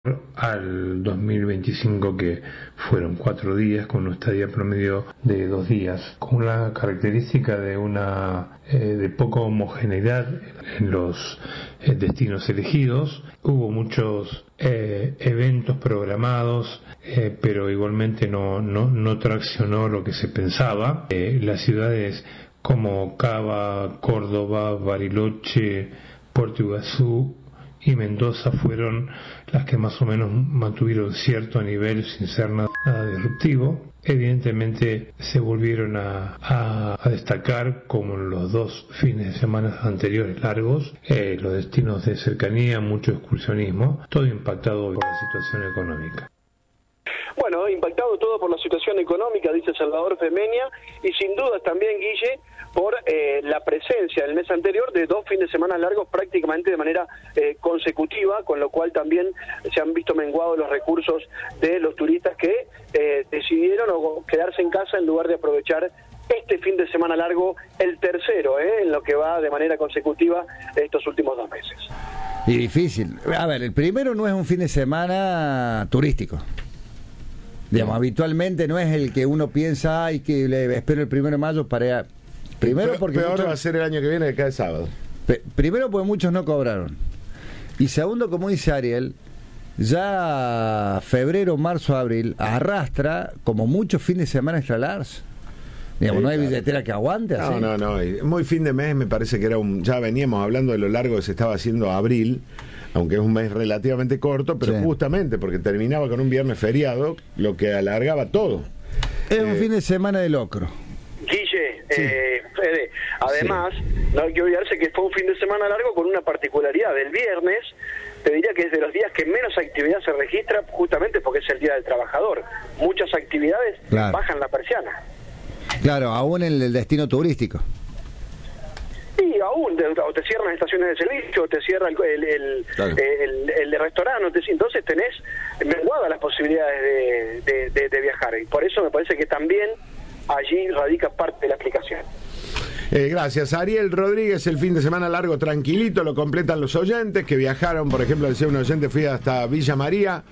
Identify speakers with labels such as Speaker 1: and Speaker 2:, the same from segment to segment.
Speaker 1: al 2025, que fueron 4 días con una estadía promedio de 2 días, con la característica de poca homogeneidad en los destinos elegidos. Hubo muchos eventos programados, pero igualmente no traccionó lo que se pensaba. Las ciudades como Cava, Córdoba, Bariloche, Puerto Iguazú y Mendoza fueron las que más o menos mantuvieron cierto nivel sin ser nada disruptivo. Evidentemente se volvieron a destacar, como en los 2 fines de semana anteriores largos, los destinos de cercanía, mucho excursionismo, todo impactado por la situación económica.
Speaker 2: Bueno, impactado todo por la situación económica, dice Salvador Femenia, y sin dudas también, Guille, por la presencia del mes anterior de 2 fines de semana largos prácticamente de manera consecutiva, con lo cual también se han visto menguados los recursos de los turistas que decidieron quedarse en casa en lugar de aprovechar este fin de semana largo, el tercero, en lo que va de manera consecutiva estos últimos 2 meses.
Speaker 3: Y difícil. A ver, el primero no es un fin de semana turístico. Digamos, habitualmente no es el que uno piensa, ay, que espero el 1 de mayo para... Primero porque
Speaker 4: peor va a ser el año que viene, que cae sábado.
Speaker 3: Primero porque muchos no cobraron. Y segundo, como dice Ariel, ya febrero, marzo, abril arrastra como muchos fines de semana extra large. Digamos, sí, no hay billetera que aguante así.
Speaker 4: No. Muy fin de mes me parece que era ya veníamos hablando de lo largo que se estaba haciendo abril, aunque es un mes relativamente corto, pero sí, justamente porque terminaba con un viernes feriado, lo que alargaba todo.
Speaker 3: Es un fin de semana de locro.
Speaker 2: Guille, sí. Fede, además, sí, no hay que olvidarse que fue un fin de semana largo con una particularidad. El viernes, te diría que es de los días que menos actividad se registra, justamente porque es el Día del Trabajador. Muchas actividades bajan la persiana.
Speaker 3: Claro, aún en el destino turístico.
Speaker 2: Sí, aún, o te cierran las estaciones de servicio, o te cierra el restaurante, entonces tenés menguadas las posibilidades de viajar. Y por eso me parece que también allí radica parte de la explicación.
Speaker 4: Gracias. Ariel Rodríguez, el fin de semana largo tranquilito, lo completan los oyentes que viajaron. Por ejemplo, decía un oyente, fui hasta Villa María,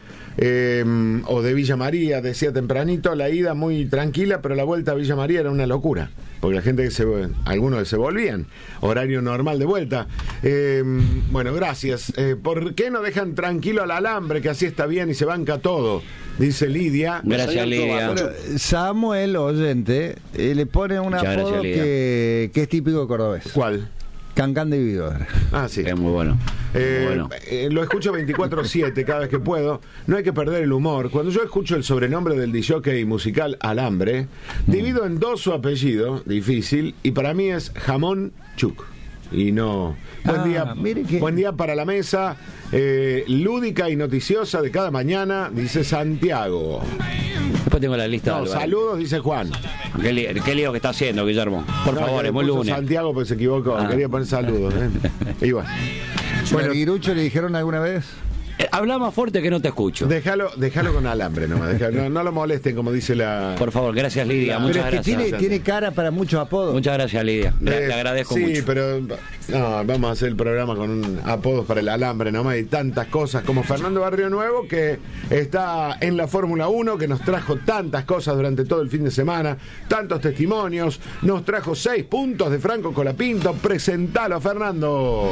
Speaker 4: o de Villa María, decía tempranito, la ida muy tranquila, pero la vuelta a Villa María era una locura, porque la gente algunos se volvían, horario normal de vuelta. Bueno, gracias. ¿Por qué no dejan tranquilo al alambre, que así está bien y se banca todo? Dice Lidia.
Speaker 5: Gracias, Lidia.
Speaker 3: Bueno, Samuel, oyente, le pone un apodo que es típico cordobés.
Speaker 4: ¿Cuál?
Speaker 3: Cancán de Vividor.
Speaker 4: Ah, sí.
Speaker 5: Es muy bueno.
Speaker 4: Lo escucho 24/7 cada vez que puedo. No hay que perder el humor. Cuando yo escucho el sobrenombre del disjockey musical Alambre, divido en 2 su apellido, difícil, y para mí es Jamón Chuc. Y no. Buen día para la mesa lúdica y noticiosa de cada mañana, dice Santiago.
Speaker 5: Después tengo la lista.
Speaker 4: Saludos, dice Juan.
Speaker 5: Qué lío que está haciendo, Guillermo. Por favor, es muy lunes.
Speaker 4: Santiago, pues se equivocó. Quería poner saludos. Y bueno.
Speaker 3: Bueno, ¿Guirucho le dijeron alguna vez?
Speaker 5: Habla más fuerte que no te escucho.
Speaker 4: Déjalo con alambre nomás. No lo molesten, como dice la...
Speaker 5: Por favor, gracias, Lidia. Muchas
Speaker 3: gracias. Pero es que tiene cara para muchos apodos.
Speaker 5: Muchas gracias, Lidia. Le agradezco mucho.
Speaker 4: Sí, pero vamos a hacer el programa con apodos para el alambre nomás. Y tantas cosas, como Fernando Barrio Nuevo, que está en la Fórmula 1, que nos trajo tantas cosas durante todo el fin de semana, tantos testimonios. Nos trajo 6 puntos de Franco Colapinto. Presentalo, Fernando.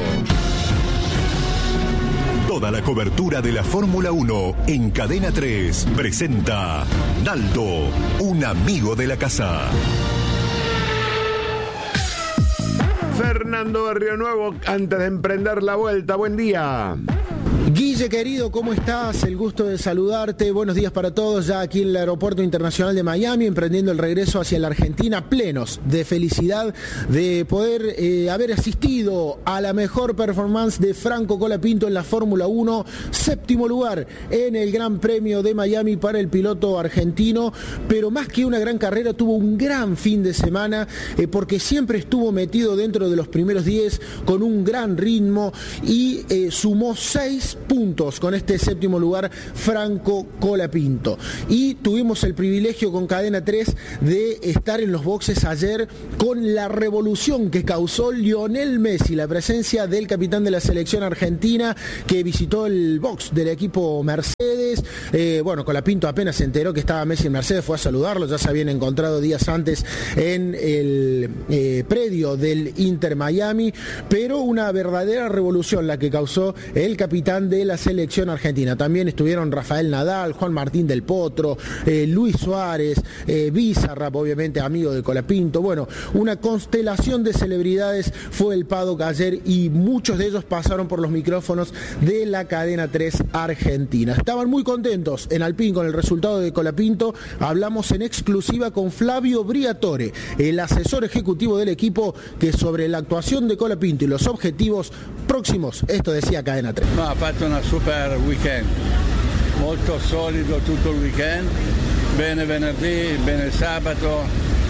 Speaker 6: Toda la cobertura de la Fórmula 1 en Cadena 3 presenta Naldo, un amigo de la casa.
Speaker 4: Fernando Barrio Nuevo, antes de emprender la vuelta, buen día.
Speaker 7: Guille, querido, ¿cómo estás? El gusto de saludarte. Buenos días para todos, ya aquí en el Aeropuerto Internacional de Miami, emprendiendo el regreso hacia la Argentina, plenos de felicidad de poder haber asistido a la mejor performance de Franco Colapinto en la Fórmula 1, 7º lugar en el Gran Premio de Miami para el piloto argentino, pero más que una gran carrera, tuvo un gran fin de semana, porque siempre estuvo metido dentro de los primeros 10 con un gran ritmo y sumó 6 puntos con este séptimo lugar Franco Colapinto. Y tuvimos el privilegio con Cadena 3 de estar en los boxes ayer con la revolución que causó Lionel Messi, la presencia del capitán de la selección argentina que visitó el box del equipo Mercedes. Colapinto apenas se enteró que estaba Messi en Mercedes, fue a saludarlo, ya se habían encontrado días antes en el predio del Inter Miami, pero una verdadera revolución la que causó el capitán de la selección argentina. También estuvieron Rafael Nadal, Juan Martín del Potro, Luis Suárez, Bizarrap, obviamente amigo de Colapinto. Bueno, una constelación de celebridades fue el paddock ayer y muchos de ellos pasaron por los micrófonos de la Cadena 3 Argentina. Estaban muy contentos en Alpine con el resultado de Colapinto. Hablamos en exclusiva con Flavio Briatore, el asesor ejecutivo del equipo, que sobre la actuación de Colapinto y los objetivos próximos, esto decía Cadena 3.
Speaker 8: Ha fatto una super weekend, molto solido tutto il weekend, bene venerdì, bene sabato,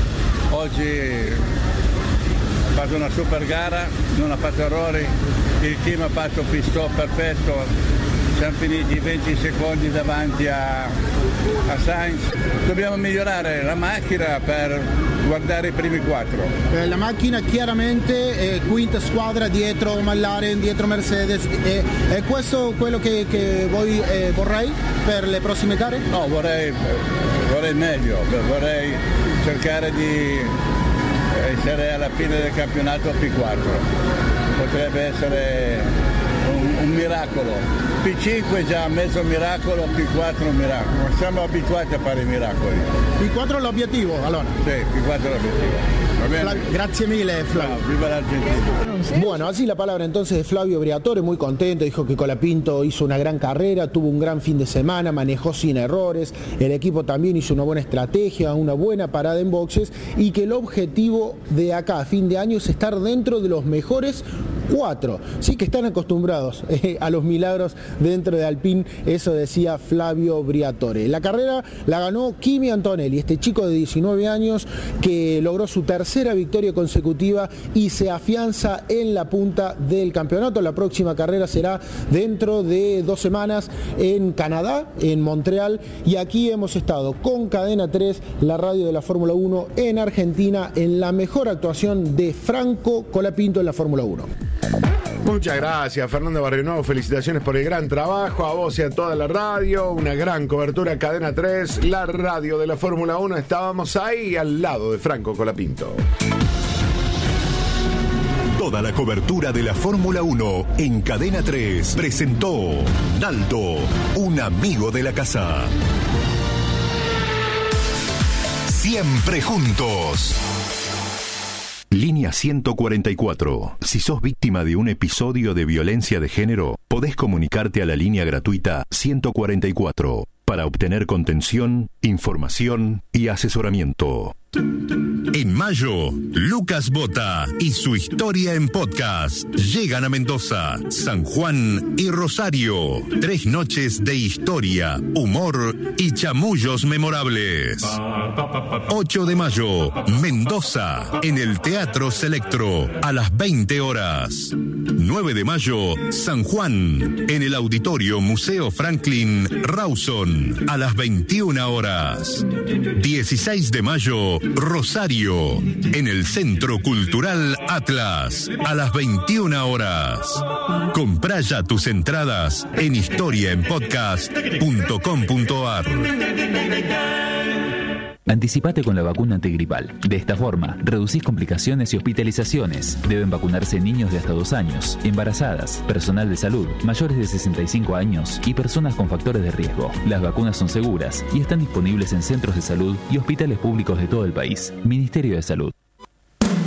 Speaker 8: oggi ha fatto una super gara, non ha fatto errori, il team ha fatto pit stop perfetto, siamo finiti 20 secondi davanti a Sainz. Dobbiamo migliorare la macchina per guardare i primi 4.
Speaker 7: La macchina chiaramente quinta squadra dietro McLaren, dietro Mercedes. È questo quello che voi vorrei per le prossime gare?
Speaker 8: No, vorrei meglio, vorrei cercare di essere alla fine del campionato P4. Potrebbe essere un miracolo. P5 già mezzo miracolo, P4 un miracolo. Siamo abituati a fare i miracoli.
Speaker 7: P4 l'obiettivo, allora?
Speaker 8: Sí, P4 l'obiettivo.
Speaker 7: Grazie mille, Flavio.
Speaker 8: No, viva la Argentina.
Speaker 7: Bueno, así la palabra entonces de Flavio Briatore, muy contento, dijo que Colapinto hizo una gran carrera, tuvo un gran fin de semana, manejó sin errores, el equipo también hizo una buena estrategia, una buena parada en boxes y que el objetivo de acá a fin de año es estar dentro de los mejores 4. Sí, que están acostumbrados a los milagros dentro de Alpine, eso decía Flavio Briatore. La carrera la ganó Kimi Antonelli, este chico de 19 años que logró su tercera victoria consecutiva y se afianza en la punta del campeonato. La próxima carrera será dentro de 2 semanas en Canadá, en Montreal, y aquí hemos estado con Cadena 3, la radio de la Fórmula 1 en Argentina, en la mejor actuación de Franco Colapinto en la Fórmula 1.
Speaker 4: Muchas gracias, Fernando Barrionuevo. Felicitaciones por el gran trabajo, a vos y a toda la radio. Una gran cobertura, Cadena 3, la radio de la Fórmula 1. Estábamos ahí al lado de Franco Colapinto.
Speaker 6: Toda la cobertura de la Fórmula 1 en Cadena 3 presentó Naldo, un amigo de la casa. Siempre juntos. Línea 144. Si sos víctima de un episodio de violencia de género, podés comunicarte a la línea gratuita 144 para obtener contención, información y asesoramiento. En mayo, Lucas Bota y su historia en podcast llegan a Mendoza, San Juan y Rosario. 3 noches de historia, humor y chamullos memorables. 8 de mayo, Mendoza, en el Teatro Selectro, a las 20 horas. 9 de mayo, San Juan, en el Auditorio Museo Franklin Rawson, a las 21 horas. 16 de mayo, Rosario, en el Centro Cultural Atlas, a las 21 horas. Comprá ya tus entradas en historiaenpodcast.com.ar.
Speaker 9: Anticipate con la vacuna antigripal. De esta forma, reducís complicaciones y hospitalizaciones. Deben vacunarse niños de hasta 2 años, embarazadas, personal de salud, mayores de 65 años y personas con factores de riesgo. Las vacunas son seguras y están disponibles en centros de salud y hospitales públicos de todo el país. Ministerio de Salud.